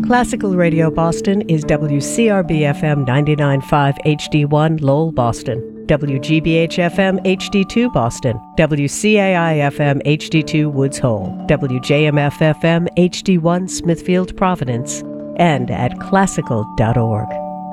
Classical Radio Boston is WCRB-FM 99.5 HD1 Lowell, Boston, WGBH-FM HD2 Boston, WCAI-FM HD2 Woods Hole, WJMF-FM HD1 Smithfield, Providence, and at classical.org.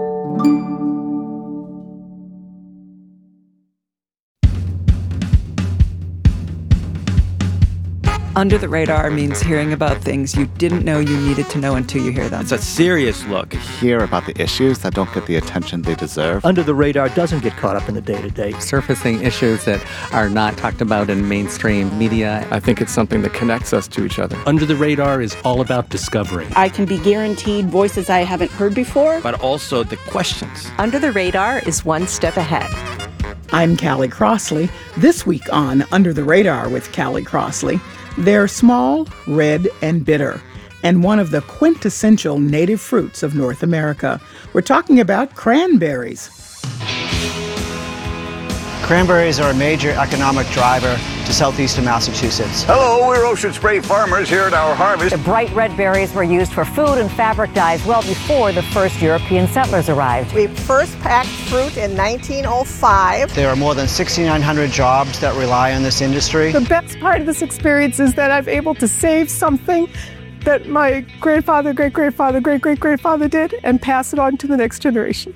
Under the Radar means hearing about things you didn't know you needed to know until you hear them. It's a serious look. Hear about the issues that don't get the attention they deserve. Under the Radar doesn't get caught up in the day-to-day. Surfacing issues that are not talked about in mainstream media. I think it's something that connects us to each other. Under the Radar is all about discovery. I can be guaranteed voices I haven't heard before. But also the questions. Under the Radar is one step ahead. I'm Callie Crossley. This week on Under the Radar with Callie Crossley, they're small, red, and bitter, and one of the quintessential native fruits of North America. We're talking about cranberries. Cranberries are a major economic driver to southeastern Massachusetts. Hello, we're Ocean Spray farmers here at our harvest. The bright red berries were used for food and fabric dyes well before the first European settlers arrived. We first packed fruit in 1905. There are more than 6,900 jobs that rely on this industry. The best part of this experience is that I'm able to save something that my grandfather, great-grandfather, great-great-grandfather did and pass it on to the next generation.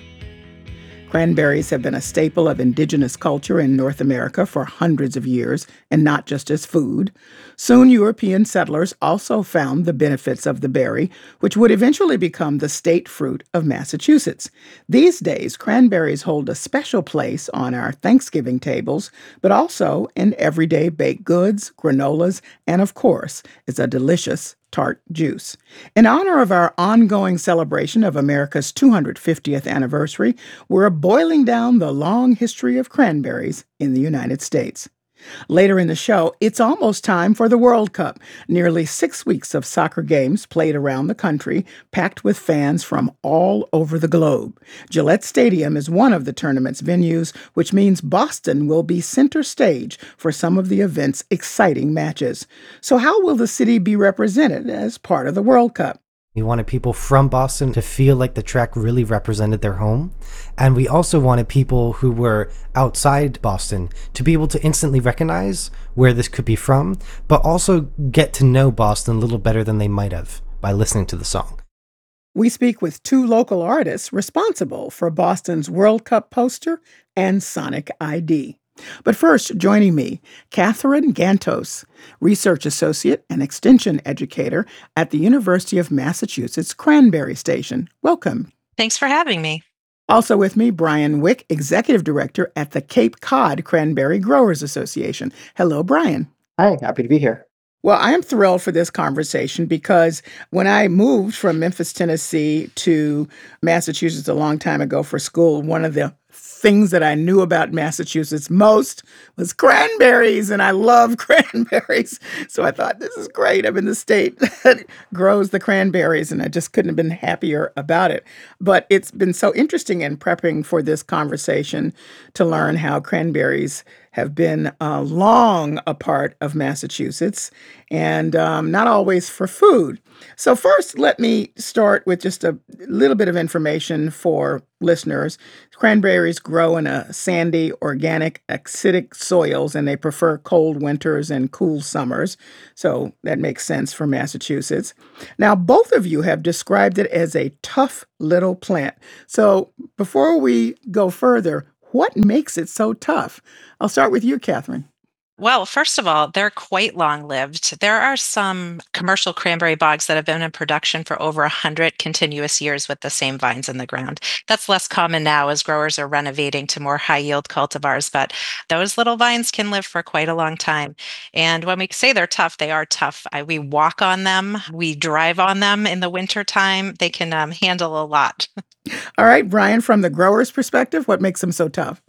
Cranberries have been a staple of indigenous culture in North America for hundreds of years, and not just as food. Soon, European settlers also found the benefits of the berry, which would eventually become the state fruit of Massachusetts. These days, cranberries hold a special place on our Thanksgiving tables, but also in everyday baked goods, granolas, and of course, it's a delicious tart juice. In honor of our ongoing celebration of America's 250th anniversary, we're boiling down the long history of cranberries in the United States. Later in the show, it's almost time for the World Cup. Nearly 6 weeks of soccer games played around the country, packed with fans from all over the globe. Gillette Stadium is one of the tournament's venues, which means Boston will be center stage for some of the event's exciting matches. So how will the city be represented as part of the World Cup? We wanted people from Boston to feel like the track really represented their home. And we also wanted people who were outside Boston to be able to instantly recognize where this could be from, but also get to know Boston a little better than they might have by listening to the song. We speak with two local artists responsible for Boston's World Cup poster and Sonic ID. But first, joining me, Catherine Gantos, Research Associate and Extension Educator at the University of Massachusetts Cranberry Station. Welcome. Thanks for having me. Also with me, Brian Wick, Executive Director at the Cape Cod Cranberry Growers Association. Hello, Brian. Hi, happy to be here. Well, I am thrilled for this conversation because when I moved from Memphis, Tennessee to Massachusetts a long time ago for school, one of the things that I knew about Massachusetts most was cranberries, and I love cranberries. So I thought, this is great. I'm in the state that grows the cranberries, and I just couldn't have been happier about it. But it's been so interesting in prepping for this conversation to learn how cranberries have been long a part of Massachusetts, and not always for food. So first, let me start with just a little bit of information for listeners. Cranberries grow in a sandy, organic, acidic soils, and they prefer cold winters and cool summers. So that makes sense for Massachusetts. Now, both of you have described it as a tough little plant. So before we go further, what makes it so tough? I'll start with you, Catherine. Well, first of all, they're quite long-lived. There are some commercial cranberry bogs that have been in production for over 100 continuous years with the same vines in the ground. That's less common now as growers are renovating to more high-yield cultivars, but those little vines can live for quite a long time. And when we say they're tough, they are tough. We walk on them. We drive on them in the wintertime. They can handle a lot. All right, Brian, from the grower's perspective, what makes them so tough?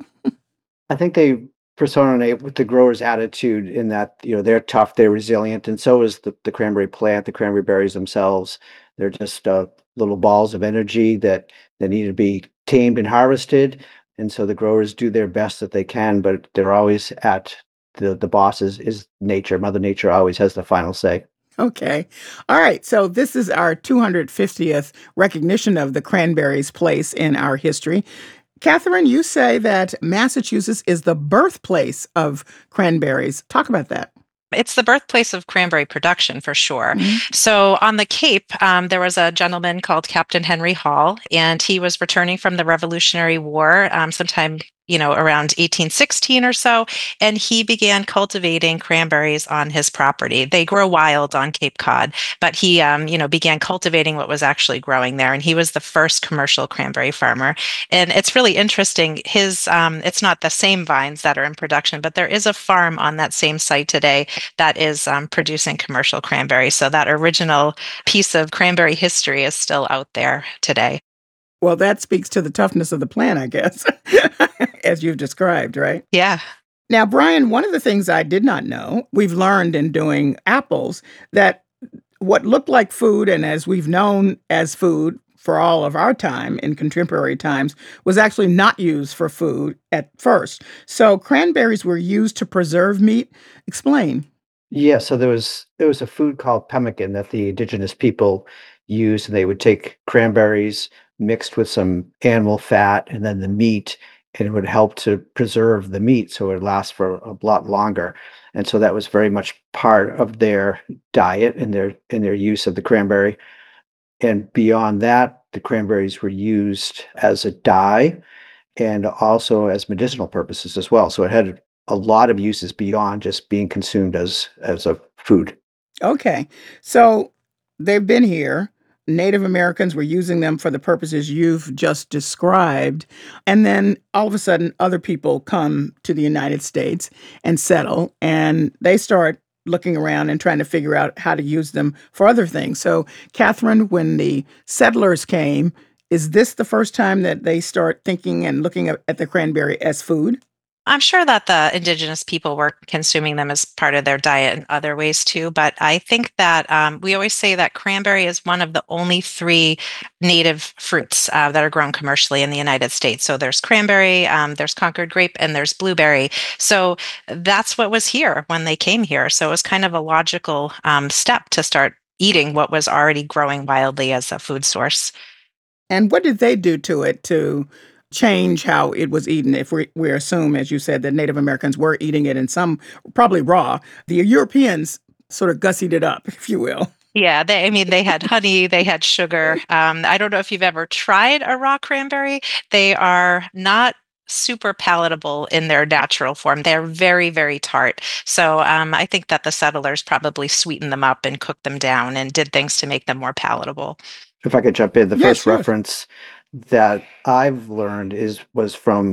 I think they personate with the grower's attitude in that, they're tough, they're resilient, and so is the cranberry plant, the cranberry berries themselves. They're just little balls of energy that need to be tamed and harvested. And so the growers do their best that they can, but they're always at the boss is nature. Mother Nature always has the final say. Okay. All right. So this is our 250th recognition of the cranberries' place in our history. Catherine, you say that Massachusetts is the birthplace of cranberries. Talk about that. It's the birthplace of cranberry production for sure. So on the Cape, there was a gentleman called Captain Henry Hall, and he was returning from the Revolutionary War sometime around 1816 or so, and he began cultivating cranberries on his property. They grow wild on Cape Cod, but he, began cultivating what was actually growing there, and he was the first commercial cranberry farmer. And it's really interesting. It's not the same vines that are in production, but there is a farm on that same site today that is producing commercial cranberries. So that original piece of cranberry history is still out there today. Well, that speaks to the toughness of the plant, I guess, as you've described, right? Yeah. Now, Brian, one of the things I did not know, we've learned in doing apples, that what looked like food, and as we've known as food for all of our time in contemporary times, was actually not used for food at first. So cranberries were used to preserve meat. Explain. Yeah, so there was a food called pemmican that the indigenous people used, and they would take cranberries mixed with some animal fat and then the meat, and it would help to preserve the meat so it would last for a lot longer. And so that was very much part of their diet and their use of the cranberry. And beyond that, the cranberries were used as a dye and also as medicinal purposes as well. So it had a lot of uses beyond just being consumed as a food. Okay. So they've been here. Native Americans were using them for the purposes you've just described. And then all of a sudden, other people come to the United States and settle, and they start looking around and trying to figure out how to use them for other things. So, Catherine, when the settlers came, is this the first time that they start thinking and looking at the cranberry as food? I'm sure that the indigenous people were consuming them as part of their diet in other ways too, but I think that we always say that cranberry is one of the only 3 native fruits that are grown commercially in the United States. So there's cranberry, there's Concord grape, and there's blueberry. So that's what was here when they came here. So it was kind of a logical step to start eating what was already growing wildly as a food source. And what did they do to it to change how it was eaten? If we assume, as you said, that Native Americans were eating it, and some probably raw, the Europeans sort of gussied it up, if you will. Yeah, they had honey, they had sugar. I don't know if you've ever tried a raw cranberry. They are not super palatable in their natural form. They're very, very tart. So I think that the settlers probably sweetened them up and cooked them down and did things to make them more palatable. If I could jump in, the first sure. reference that I've learned was from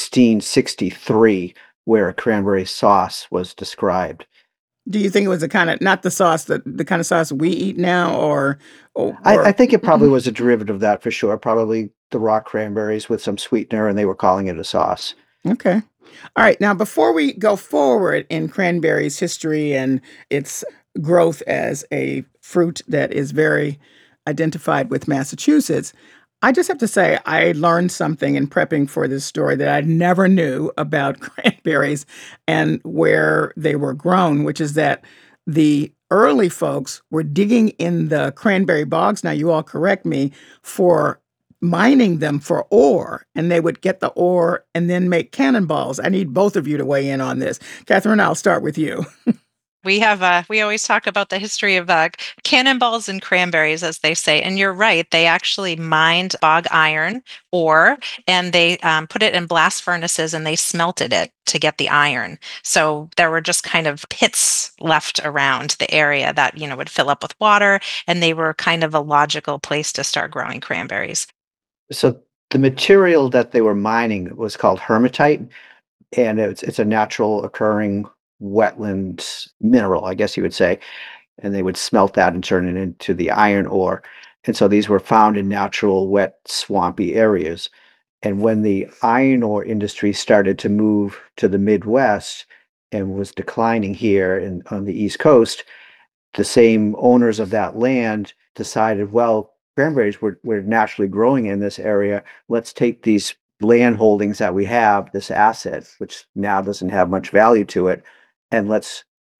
1663, where a cranberry sauce was described. Do you think it was a kind of, not the sauce, the kind of sauce we eat now, or I think it probably was a derivative of that for sure. Probably the raw cranberries with some sweetener, and they were calling it a sauce. Okay. All right. Now, before we go forward in cranberries' history and its growth as a fruit that is very identified with Massachusetts, I just have to say I learned something in prepping for this story that I never knew about cranberries and where they were grown, which is that the early folks were digging in the cranberry bogs, now you all correct me, for mining them for ore, and they would get the ore and then make cannonballs. I need both of you to weigh in on this. Catherine, I'll start with you. We always talk about the history of cannonballs and cranberries, as they say. And you're right, they actually mined bog iron ore, and they put it in blast furnaces and they smelted it to get the iron. So there were just kind of pits left around the area that, would fill up with water, and they were kind of a logical place to start growing cranberries. So the material that they were mining was called hematite, and it's a natural occurring wetland mineral, I guess you would say, and they would smelt that and turn it into the iron ore. And so these were found in natural, wet, swampy areas. And when the iron ore industry started to move to the Midwest and was declining here on the East Coast, the same owners of that land decided, well, cranberries were naturally growing in this area. Let's take these land holdings that we have, this asset, which now doesn't have much value to it, and let's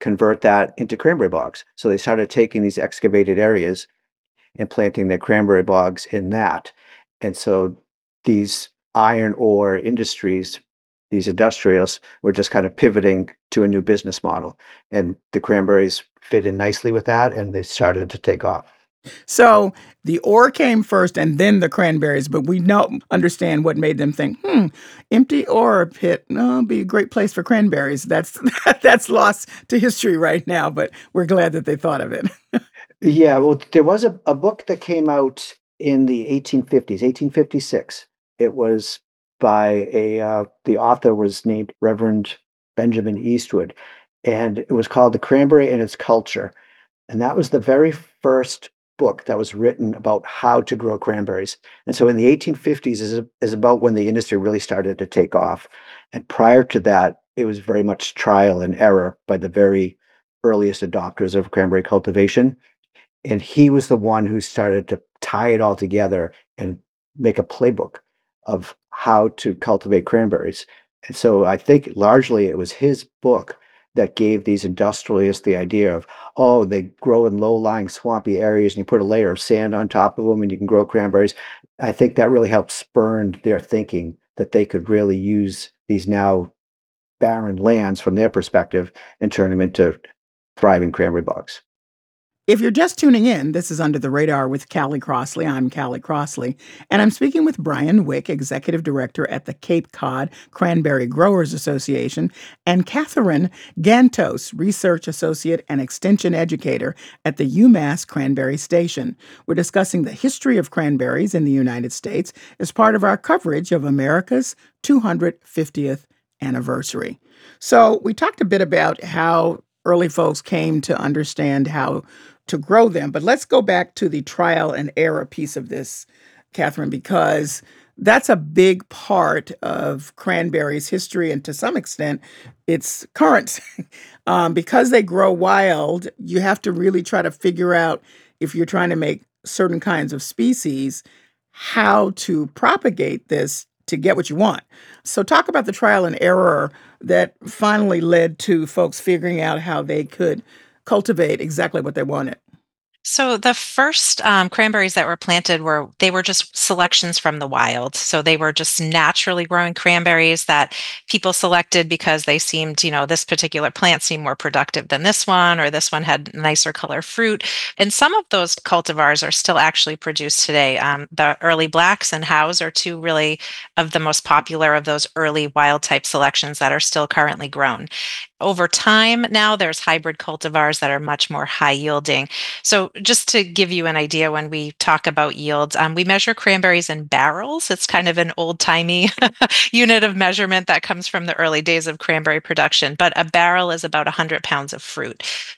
convert that into cranberry bogs. So they started taking these excavated areas and planting their cranberry bogs in that. And so these iron ore industries, these industrials, were just kind of pivoting to a new business model. And the cranberries fit in nicely with that, and they started to take off. So the ore came first and then the cranberries, but we understand what made them think, empty ore pit, no, be a great place for cranberries. That's lost to history right now, but we're glad that they thought of it. Yeah, well, there was a book that came out in the 1850s, 1856. It was by the author was named Reverend Benjamin Eastwood, and it was called The Cranberry and Its Culture. And that was the very first book that was written about how to grow cranberries. And so in the 1850s is about when the industry really started to take off. And prior to that, it was very much trial and error by the very earliest adopters of cranberry cultivation. And he was the one who started to tie it all together and make a playbook of how to cultivate cranberries. And so I think largely it was his book that gave these industrialists the idea of, oh, they grow in low-lying swampy areas and you put a layer of sand on top of them and you can grow cranberries. I think that really helped spurn their thinking that they could really use these now barren lands from their perspective and turn them into thriving cranberry bogs. If you're just tuning in, this is Under the Radar with Callie Crossley. I'm Callie Crossley, and I'm speaking with Brian Wick, Executive Director at the Cape Cod Cranberry Growers Association, and Catherine Gantos, Research Associate and Extension Educator at the UMass Cranberry Station. We're discussing the history of cranberries in the United States as part of our coverage of America's 250th anniversary. So we talked a bit about how early folks came to understand how to grow them. But let's go back to the trial and error piece of this, Catherine, because that's a big part of cranberries' history and to some extent its current. Because they grow wild, you have to really try to figure out, if you're trying to make certain kinds of species, how to propagate this to get what you want. So talk about the trial and error that finally led to folks figuring out how they could cultivate exactly what they wanted. So the first cranberries that were planted were just selections from the wild. So they were just naturally growing cranberries that people selected because they seemed, this particular plant seemed more productive than this one, or this one had nicer color fruit. And some of those cultivars are still actually produced today. The early blacks and hows are two really of the most popular of those early wild type selections that are still currently grown. Over time now, there's hybrid cultivars that are much more high yielding. So just to give you an idea, when we talk about yields, we measure cranberries in barrels. It's kind of an old-timey unit of measurement that comes from the early days of cranberry production. But a barrel is about 100 pounds of fruit.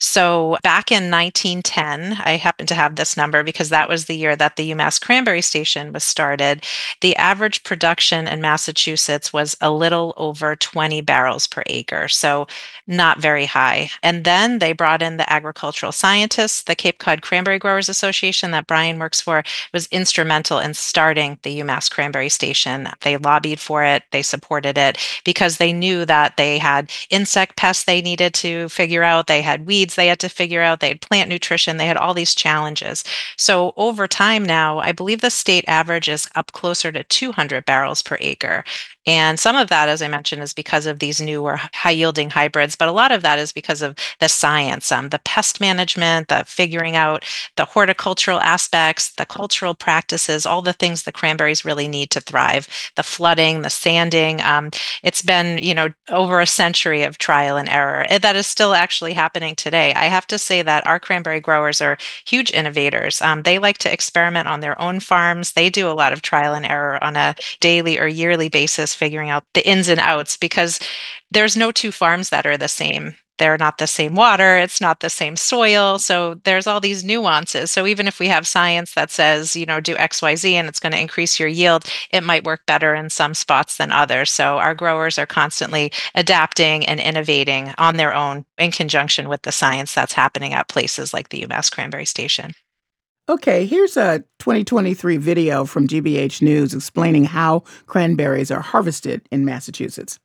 So back in 1910, I happen to have this number because that was the year that the UMass Cranberry Station was started. The average production in Massachusetts was a little over 20 barrels per acre. So not very high. And then they brought in the agricultural scientists. The Cape Cod Cranberry Growers Association that Brian works for was instrumental in starting the UMass Cranberry Station. They lobbied for it. They supported it because they knew that they had insect pests they needed to figure out. They had weeds they had to figure out. They had plant nutrition. They had all these challenges. So over time now, I believe the state average is up closer to 200 barrels per acre. And some of that, as I mentioned, is because of these newer high-yielding hybrids, but a lot of that is because of the science, the pest management, the figuring out the horticultural aspects, the cultural practices, all the things the cranberries really need to thrive, the flooding, the sanding. It's been, over a century of trial and error. That is still actually happening today. I have to say that our cranberry growers are huge innovators. They like to experiment on their own farms. They do a lot of trial and error on a daily or yearly basis, figuring out the ins and outs, because there's no two farms that are the same. They're not the same water. It's not the same soil. So there's all these nuances. So even if we have science that says, do X, Y, Z, and it's going to increase your yield, it might work better in some spots than others. So our growers are constantly adapting and innovating on their own in conjunction with the science that's happening at places like the UMass Cranberry Station. Okay, here's a 2023 video from GBH News explaining how cranberries are harvested in Massachusetts.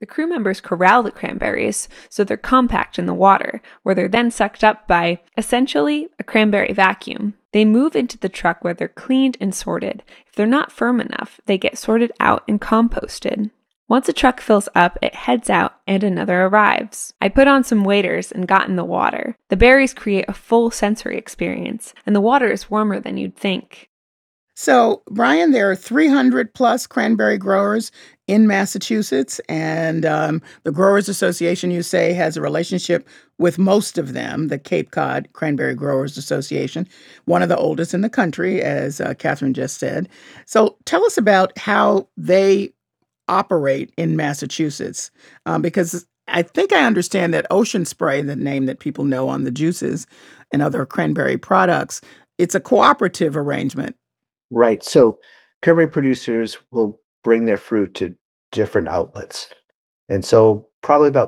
The crew members corral the cranberries so they're compact in the water, where they're then sucked up by, essentially, a cranberry vacuum. They move into the truck where they're cleaned and sorted. If they're not firm enough, they get sorted out and composted. Once a truck fills up, it heads out and another arrives. I put on some waders and got in the water. The berries create a full sensory experience, and the water is warmer than you'd think. So, Brian, there are 300 plus cranberry growers in Massachusetts, and the Growers Association, you say, has a relationship with most of them, the Cape Cod Cranberry Growers Association, one of the oldest in the country, as Catherine just said. So tell us about how they operate in Massachusetts, because I think I understand that Ocean Spray, the name that people know on the juices and other cranberry products, it's a cooperative arrangement. Right. So cranberry producers will bring their fruit to different outlets. And so probably about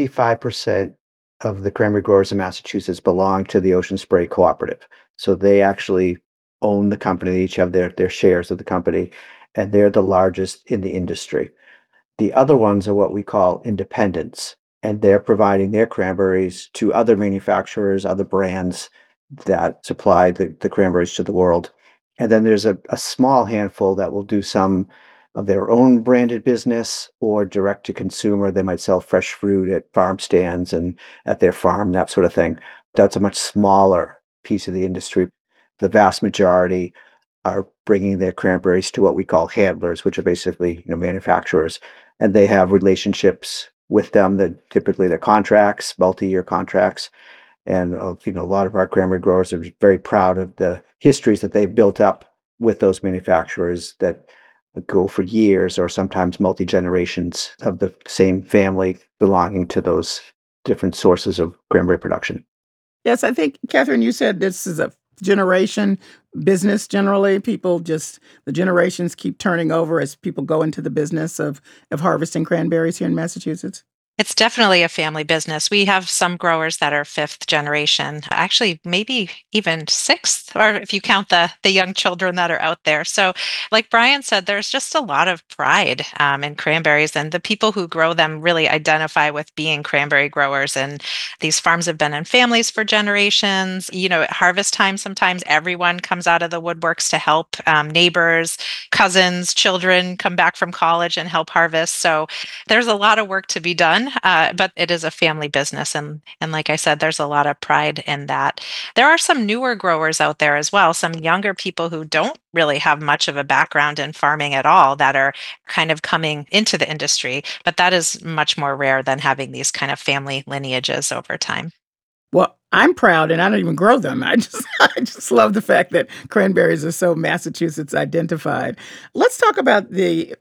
65% of the cranberry growers in Massachusetts belong to the Ocean Spray Cooperative. So they actually own the company. They each have their shares of the company, and they're the largest in the industry. The other ones are what we call independents, and they're providing their cranberries to other manufacturers, other brands that supply the cranberries to the world. And then there's a small handful that will do some of their own branded business or direct to consumer. They might sell fresh fruit at farm stands and at their farm, that sort of thing. That's a much smaller piece of the industry. The vast majority are bringing their cranberries to what we call handlers, which are basically manufacturers, and they have relationships with them that typically they're contracts, multi-year contracts. And a lot of our cranberry growers are very proud of the histories that they've built up with those manufacturers that go for years or sometimes multi-generations of the same family belonging to those different sources of cranberry production. Yes, I think, Catherine, you said this is a generation business generally. The generations keep turning over as people go into the business of harvesting cranberries here in Massachusetts. It's definitely a family business. We have some growers that are fifth generation, actually maybe even sixth, or if you count the young children that are out there. So like Brian said, there's just a lot of pride in cranberries, and the people who grow them really identify with being cranberry growers. And these farms have been in families for generations. At harvest time, sometimes everyone comes out of the woodworks to help. Neighbors, cousins, children come back from college and help harvest. So there's a lot of work to be done. But it is a family business. And like I said, there's a lot of pride in that. There are some newer growers out there as well, some younger people who don't really have much of a background in farming at all that are kind of coming into the industry. But that is much more rare than having these kind of family lineages over time. Well, I'm proud, and I don't even grow them. I just love the fact that cranberries are so Massachusetts identified. Let's talk about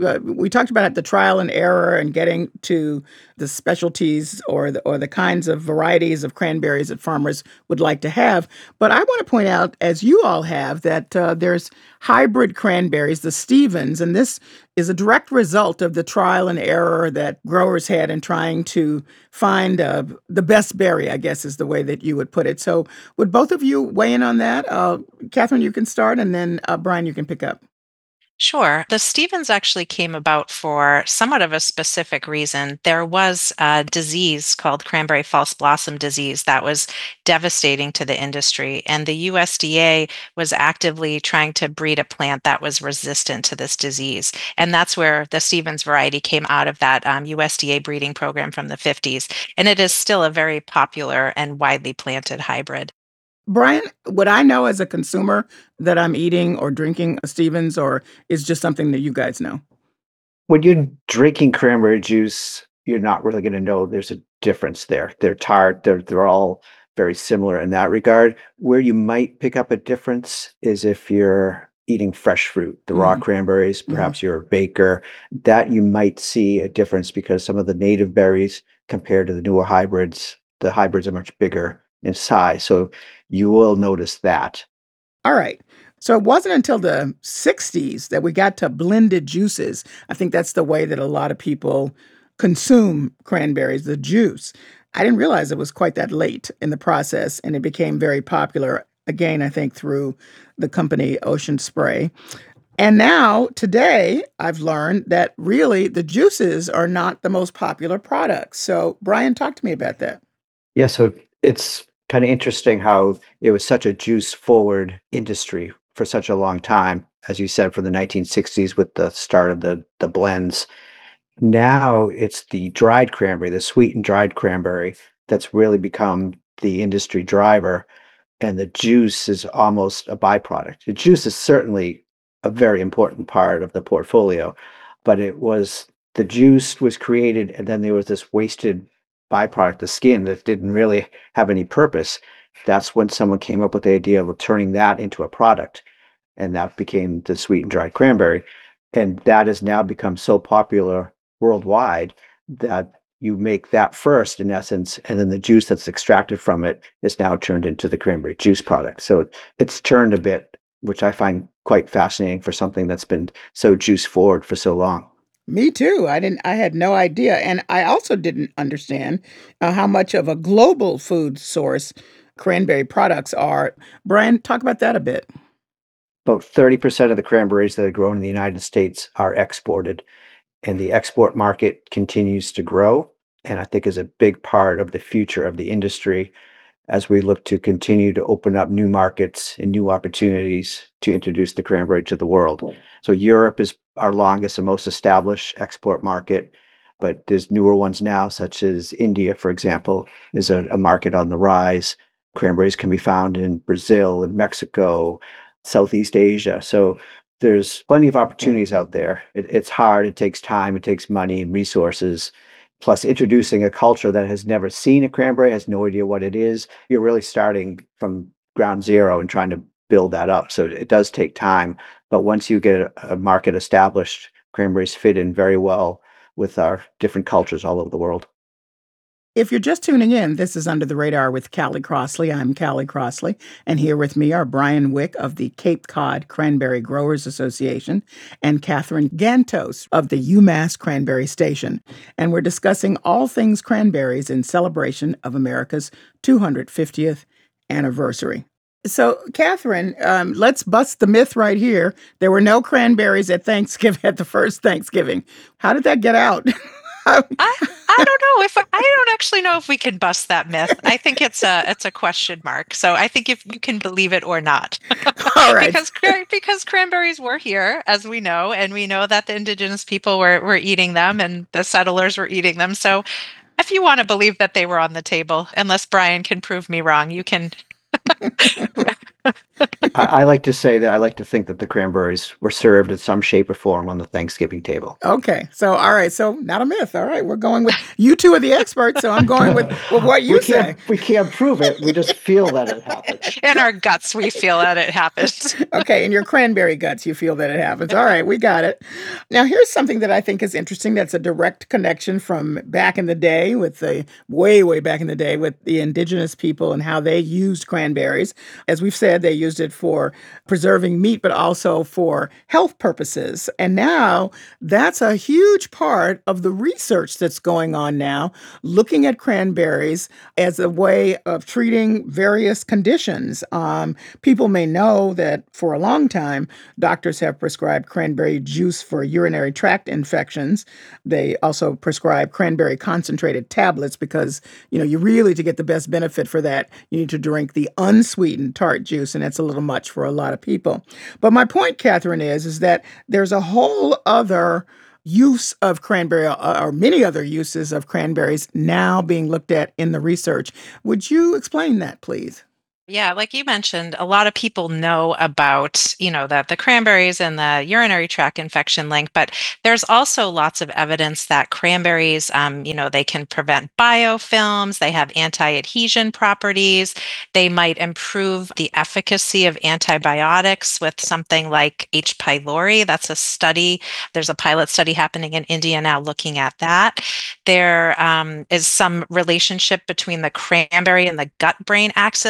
we talked about the trial and error and getting to the specialties or the kinds of varieties of cranberries that farmers would like to have. But I want to point out, as you all have, that there's hybrid cranberries, the Stevens, and this is a direct result of the trial and error that growers had in trying to find the best berry, I guess is the way that you would put it. So would both of you weigh in on that? Catherine, you can start, and then Brian, you can pick up. Sure. The Stevens actually came about for somewhat of a specific reason. There was a disease called cranberry false blossom disease that was devastating to the industry, and the USDA was actively trying to breed a plant that was resistant to this disease. And that's where the Stevens variety came out of that USDA breeding program from the 50s. And it is still a very popular and widely planted hybrid. Brian, would I know as a consumer that I'm eating or drinking a Stevens, or is just something that you guys know? When you're drinking cranberry juice, you're not really going to know there's a difference there. They're tart. They're all very similar in that regard. Where you might pick up a difference is if you're eating fresh fruit, the raw cranberries, perhaps you're a baker, that you might see a difference because some of the native berries compared to the newer hybrids, the hybrids are much bigger in size. So you will notice that. All right. So it wasn't until the 60s that we got to blended juices. I think that's the way that a lot of people consume cranberries, the juice. I didn't realize it was quite that late in the process, and it became very popular, again, I think, through the company Ocean Spray. And now, today, I've learned that really the juices are not the most popular products. So, Brian, talk to me about that. Yeah, so it's kind of interesting how it was such a juice-forward industry for such a long time, as you said, from the 1960s with the start of the blends. Now it's the dried cranberry, the sweetened dried cranberry, that's really become the industry driver, and the juice is almost a byproduct. The juice is certainly a very important part of the portfolio, but the juice was created, and then there was this wasted byproduct, the skin, that didn't really have any purpose. That's when someone came up with the idea of turning that into a product, and that became the sweetened dried cranberry. And that has now become so popular worldwide that you make that first, in essence, and then the juice that's extracted from it is now turned into the cranberry juice product. So it's turned a bit, which I find quite fascinating for something that's been so juice forward for so long. Me too. I had no idea. And I also didn't understand how much of a global food source cranberry products are. Brian, talk about that a bit. About 30% of the cranberries that are grown in the United States are exported, and the export market continues to grow, and I think is a big part of the future of the industry as we look to continue to open up new markets and new opportunities to introduce the cranberry to the world. So Europe is our longest and most established export market, but there's newer ones now, such as India, for example, is a market on the rise. Cranberries can be found in Brazil and Mexico, Southeast Asia. So there's plenty of opportunities out there. It's hard, it takes time, it takes money and resources. Plus, introducing a culture that has never seen a cranberry, has no idea what it is, you're really starting from ground zero and trying to build that up. So it does take time. But once you get a market established, cranberries fit in very well with our different cultures all over the world. If you're just tuning in, this is Under the Radar with Callie Crossley. I'm Callie Crossley, and here with me are Brian Wick of the Cape Cod Cranberry Growers Association and Catherine Gantos of the UMass Cranberry Station. And we're discussing all things cranberries in celebration of America's 250th anniversary. So, Catherine, let's bust the myth right here. There were no cranberries at Thanksgiving, at the first Thanksgiving. How did that get out? I don't know I don't actually know if we can bust that myth. I think it's a question mark. So I think if you can believe it or not. All right. because cranberries were here, as we know, and we know that the indigenous people were eating them and the settlers were eating them. So if you want to believe that they were on the table, unless Brian can prove me wrong, you can. I like to say that I like to think that the cranberries were served in some shape or form on the Thanksgiving table. Okay. So, all right. So, not a myth. All right. We're going with, you two are the experts, so I'm going with what you say. We can't prove it. We just feel that it happened. In our guts, we feel that it happens. Okay. In your cranberry guts, you feel that it happens. All right. We got it. Now, here's something that I think is interesting. That's a direct connection from back in the day with way back in the day with the indigenous people and how they used cranberries. As we've said, they used it for preserving meat, but also for health purposes. And now that's a huge part of the research that's going on now, looking at cranberries as a way of treating various conditions. People may know that for a long time, doctors have prescribed cranberry juice for urinary tract infections. They also prescribe cranberry concentrated tablets because, you really, to get the best benefit for that, you need to drink the unsweetened tart juice, and that's a little much for a lot of people. But my point, Catherine, is that there's a whole other use of cranberry, or many other uses of cranberries now being looked at in the research. Would you explain that, please? Yeah, like you mentioned, a lot of people know about, the cranberries and the urinary tract infection link, but there's also lots of evidence that cranberries, they can prevent biofilms, they have anti-adhesion properties, they might improve the efficacy of antibiotics with something like H. pylori. That's a study. There's a pilot study happening in India now looking at that. There is some relationship between the cranberry and the gut-brain axis, and perhaps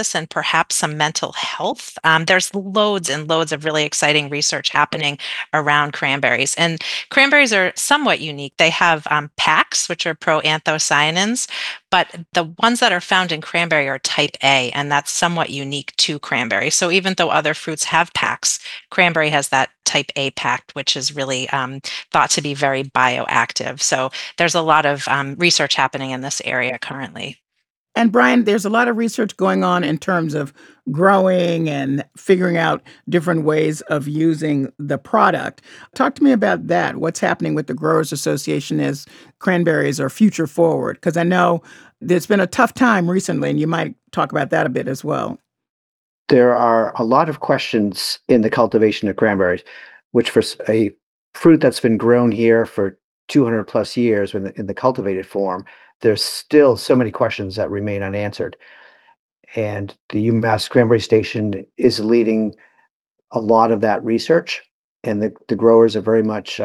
perhaps some mental health. There's loads and loads of really exciting research happening around cranberries. And cranberries are somewhat unique. They have PACs, which are proanthocyanins, but the ones that are found in cranberry are type A, and that's somewhat unique to cranberry. So even though other fruits have PACs, cranberry has that type A PAC, which is really thought to be very bioactive. So there's a lot of research happening in this area currently. And Brian, there's a lot of research going on in terms of growing and figuring out different ways of using the product. Talk to me about that. What's happening with the Growers Association as cranberries are future forward? Because I know there's been a tough time recently, and you might talk about that a bit as well. There are a lot of questions in the cultivation of cranberries, which for a fruit that's been grown here for 200 plus years in the cultivated form, there's still so many questions that remain unanswered. And the UMass Cranberry Station is leading a lot of that research, and the growers are very much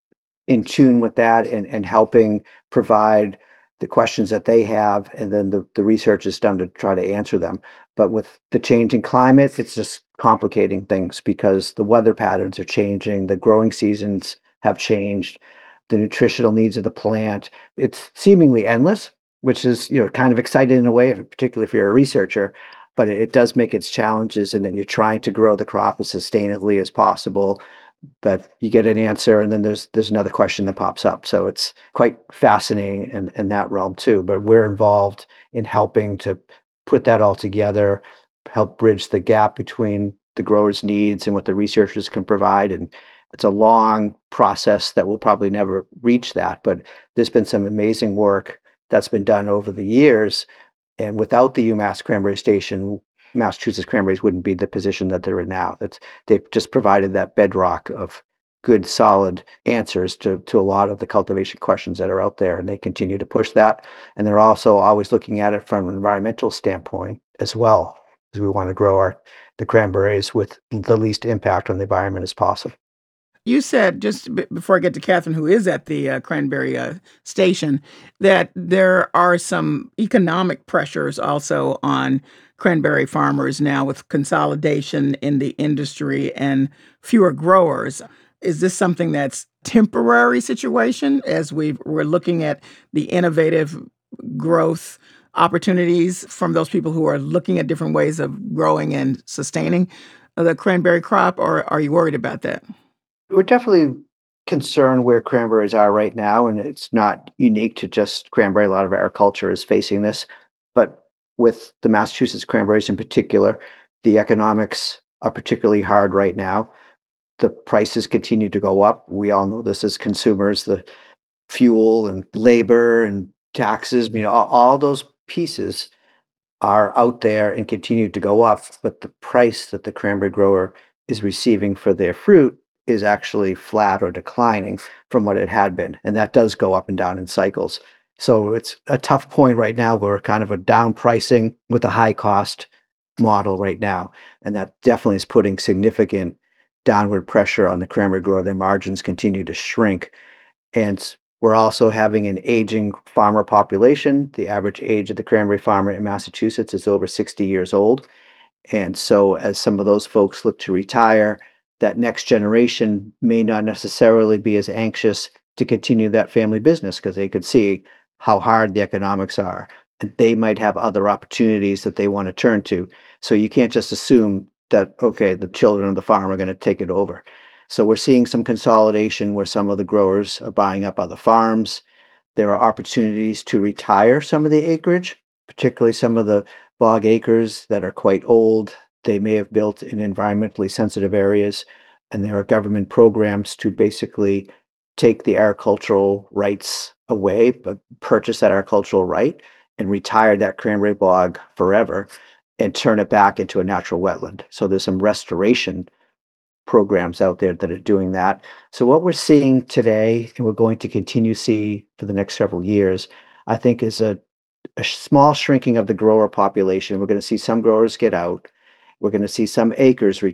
in tune with that and helping provide the questions that they have, and then the research is done to try to answer them. But with the changing climate, it's just complicating things because the weather patterns are changing, the growing seasons have changed, the nutritional needs of the plant. It's seemingly endless, which is kind of exciting in a way, particularly if you're a researcher, but it does make its challenges, and then you're trying to grow the crop as sustainably as possible. But you get an answer, and then there's another question that pops up. So it's quite fascinating in that realm too. But we're involved in helping to put that all together, help bridge the gap between the growers' needs and what the researchers can provide. And it's a long process that will probably never reach that. But there's been some amazing work that's been done over the years. And without the UMass Cranberry Station, Massachusetts cranberries wouldn't be the position that they're in now. They've just provided that bedrock of good, solid answers to a lot of the cultivation questions that are out there, and they continue to push that. And they're also always looking at it from an environmental standpoint as well, because we want to grow the cranberries with the least impact on the environment as possible. You said, just before I get to Catherine, who is at the Cranberry Station, that there are some economic pressures also on cranberry farmers now with consolidation in the industry and fewer growers. Is this something that's temporary situation as we're looking at the innovative growth opportunities from those people who are looking at different ways of growing and sustaining the cranberry crop, or are you worried about that? We're definitely concerned where cranberries are right now, and it's not unique to just cranberry. A lot of agriculture is facing this, but with the Massachusetts cranberries in particular, the economics are particularly hard right now. The prices continue to go up. We all know this as consumers, the fuel and labor and taxes, all those pieces are out there and continue to go up, but the price that the cranberry grower is receiving for their fruit is actually flat or declining from what it had been. And that does go up and down in cycles. So it's a tough point right now. We're kind of a down pricing with a high cost model right now. And that definitely is putting significant downward pressure on the cranberry grower. Their margins continue to shrink. And we're also having an aging farmer population. The average age of the cranberry farmer in Massachusetts is over 60 years old. And so as some of those folks look to retire, that next generation may not necessarily be as anxious to continue that family business because they could see how hard the economics are. And they might have other opportunities that they want to turn to. So you can't just assume that, okay, the children of the farm are going to take it over. So we're seeing some consolidation where some of the growers are buying up other farms. There are opportunities to retire some of the acreage, particularly some of the bog acres that are quite old. They may have built in environmentally sensitive areas, and there are government programs to basically take the agricultural rights away, but purchase that agricultural right and retire that cranberry bog forever and turn it back into a natural wetland. So there's some restoration programs out there that are doing that. So what we're seeing today, and we're going to continue to see for the next several years, I think is a small shrinking of the grower population. We're going to see some growers get out. We're going to see some acres